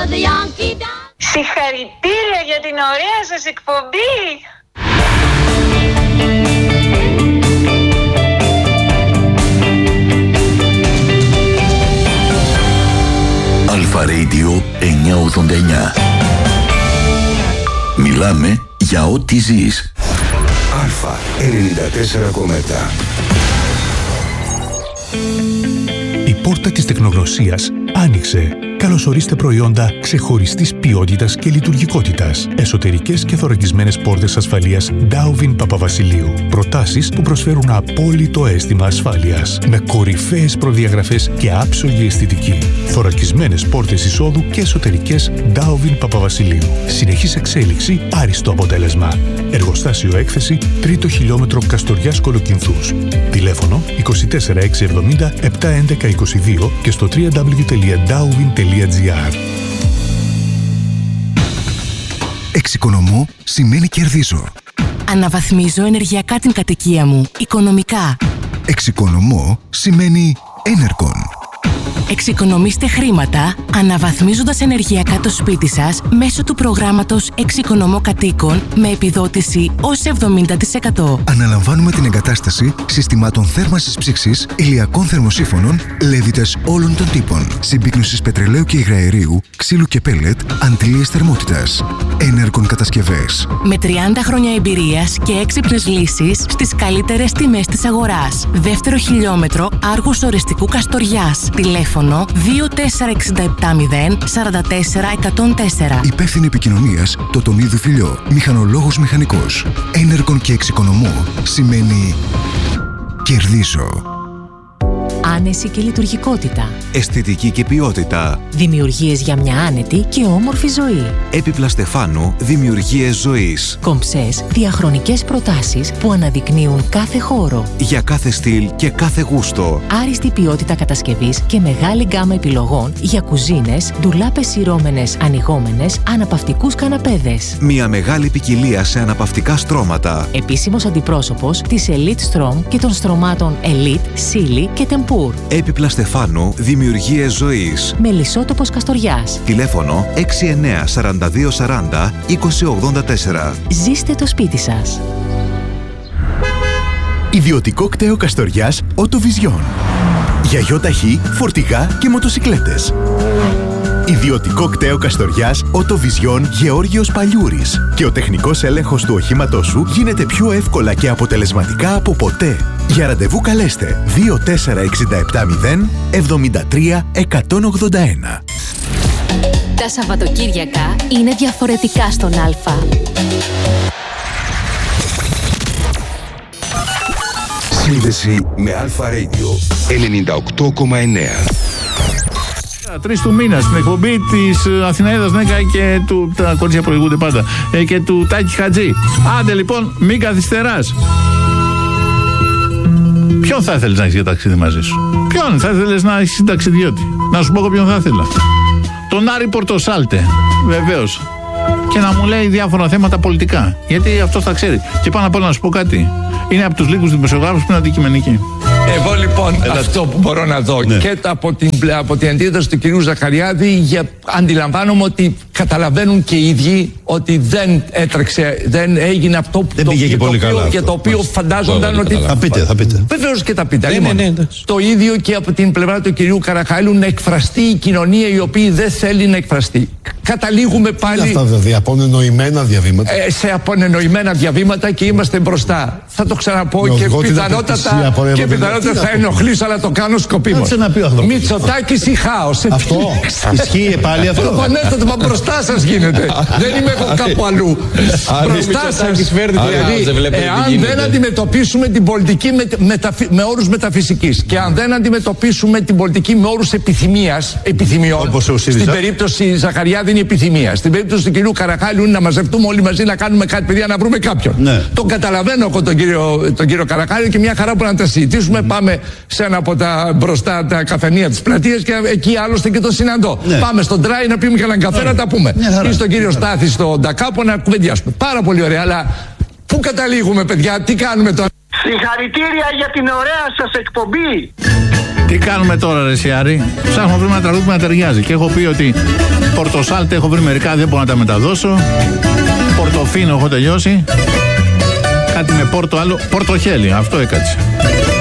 the Yankee down. Συγχαρητήρια για την ωραία σας εκπομπή. Αλφα Radio 989. Μιλάμε για ό,τι ζεις. Αλφα 94,7. Η πόρτα της τεχνογνωσίας άνοιξε. Καλωσορίστε προϊόντα ξεχωριστής ποιότητας και λειτουργικότητας. Εσωτερικές και θωρακισμένες πόρτες ασφαλείας Dowvin Παπαβασιλείου. Προτάσεις που προσφέρουν απόλυτο αίσθημα ασφάλειας. Με κορυφαίες προδιαγραφές και άψογη αισθητική. Θωρακισμένες πόρτες εισόδου και εσωτερικές Dowvin Παπαβασιλείου. Συνεχής εξέλιξη, άριστο αποτέλεσμα. Εργοστάσιο έκθεση, 3ο χιλιόμετρο Καστοριάς Κολοκυνθούς. Τηλέφωνο 24670 71122 και στο www.dowvin.gr. Εξοικονομώ σημαίνει κερδίζω. Αναβαθμίζω ενεργειακά την κατοικία μου, οικονομικά. Εξοικονομώ σημαίνει Enercon. Εξοικονομήστε χρήματα αναβαθμίζοντας ενεργειακά το σπίτι σας μέσω του προγράμματος Εξοικονομώ Κατοίκων με επιδότηση ως 70%. Αναλαμβάνουμε την εγκατάσταση συστημάτων θέρμανσης ψήξης, ηλιακών θερμοσύφωνων, λέβητες όλων των τύπων, συμπίκνωσης πετρελαίου και υγραερίου, ξύλου και πέλετ, αντλίες θερμότητας. Enercon κατασκευές. Με 30 χρόνια εμπειρίας και έξυπνες λύσεις στις καλύτερες τιμές της αγοράς. Δεύτερο χιλιόμετρο Άργους Ορεστικού Καστοριάς. Τηλέφωνο 24670 44 104. Υπεύθυνη επικοινωνίας Τοτονίδου Φιλιό. Μηχανολόγος μηχανικός. Enercon και εξοικονομώ σημαίνει κερδίζω. Άνεση και λειτουργικότητα. Αισθητική και ποιότητα. Δημιουργίες για μια άνετη και όμορφη ζωή. Έπιπλα Στεφάνου, δημιουργίες ζωής. Κομψές, διαχρονικές προτάσεις που αναδεικνύουν κάθε χώρο. Για κάθε στυλ και κάθε γούστο. Άριστη ποιότητα κατασκευής και μεγάλη γκάμα επιλογών για κουζίνες, ντουλάπες σειρώμενες, ανοιγόμενες, αναπαυτικούς καναπέδες. Μια μεγάλη ποικιλία σε αναπαυτικά στρώματα. Επίσημος αντιπρόσωπος της Elite Strom και των στρωμάτων Elite, Silly και Tempur. Έπιπλα Στεφάνου, δημιουργίες ζωής. Μελισσότοπος Καστοριάς. Τηλέφωνο 69 42 40 20 84. Ζήστε το σπίτι σας. Ιδιωτικό κτέο Καστοριάς Οτοβιζιόν. Για γιοταχή, φορτηγά και μοτοσικλέτες. Ιδιωτικό κτέο Καστοριάς Οτοβιζιόν Γεώργιος Παλιούρης. Και ο τεχνικός έλεγχος του οχήματός σου γίνεται πιο εύκολα και αποτελεσματικά από ποτέ. Για ραντεβού καλέστε 24670 73 181. Τα Σαββατοκύριακα είναι διαφορετικά στον Αλφα. Σύνδεση με Αλφα Radio 98,9. 3 του μήνα στην εκπομπή της Αθηναίδας Νέκα και του. Τα κορίτσια προηγούνται πάντα. Και του Τάκη Χατζή. Άντε λοιπόν, μην καθυστεράς. Ποιον θα ήθελες να έχεις για ταξίδι μαζί σου? Ποιον θα ήθελες να έχεις ταξιδιώτη? Να σου πω εγώ ποιον θα ήθελα. Τον Άρη Πορτοσάλτε, βεβαίως. Και να μου λέει διάφορα θέματα πολιτικά. Γιατί αυτός τα ξέρει. Και πάνω απ' όλα να σου πω κάτι. Είναι από τους λίγους δημοσιογράφους που είναι αντικειμενικοί. Εγώ λοιπόν αυτό που μπορώ να δω και από την αντίδραση του κυρίου Ζαχαριάδη αντιλαμβάνομαι ότι καταλαβαίνουν και οι ίδιοι ότι δεν έτρεξε, δεν έγινε αυτό που για το οποίο φαντάζονταν ότι. Θα πείτε. Βεβαίως και τα πείτε. Το ίδιο και από την πλευρά του κυρίου Καραχάλου, να εκφραστεί η κοινωνία η οποία δεν θέλει να εκφραστεί. Καταλήγουμε πάλι. Αυτά δηλαδή, απονενοημένα διαβήματα. Σε απονενοημένα διαβήματα και είμαστε μπροστά. Θα το ξαναπώ και πιθανότατα θα ενοχλήσω, αλλά το κάνω σκοπίμως. Μητσοτάκης ή χάος. Αυτό ισχύει πάλι αυτό? Προφανέστατα, μα μπροστά σας γίνεται. Δεν είμαι εγώ κάπου αλλού. Μπροστά σας. Εάν δεν αντιμετωπίσουμε την πολιτική με όρους μεταφυσικής και αν δεν αντιμετωπίσουμε την πολιτική με όρους επιθυμιών, στην περίπτωση Ζαχαριάδη είναι επιθυμία. Στην περίπτωση του κυρίου Καραχάλου είναι να μαζευτούμε όλοι μαζί να κάνουμε κάτι, παιδιά, να βρούμε κάποιον. Τον καταλαβαίνω εγώ τον κύριο Καραχάλου και μια χαρά που να τα συζητήσουμε. Πάμε σε ένα από τα μπροστά τα καφενεία της πλατείας και εκεί άλλωστε και το συναντώ. Πάμε στον Τράι να πιούμε και έναν καφέ να τα πούμε. Ή στον κύριο Στάθη στον Ντακάπο να κουβεντιάσουμε. Πάρα πολύ ωραία, αλλά πού καταλήγουμε, παιδιά, τι κάνουμε τώρα? Συγχαρητήρια για την ωραία σας εκπομπή. Τι κάνουμε τώρα, ρε Σιάρη? Ψάχνουμε να βρούμε ένα τραγούδι που να ταιριάζει. Και έχω πει ότι Πορτοσάλτε έχω βρει μερικά, δεν μπορώ να τα μεταδώσω. Πορτοφίνο έχω τελειώσει. Κάτι με πόρτο άλλο. Πορτοχέλι, αυτό έκατσε.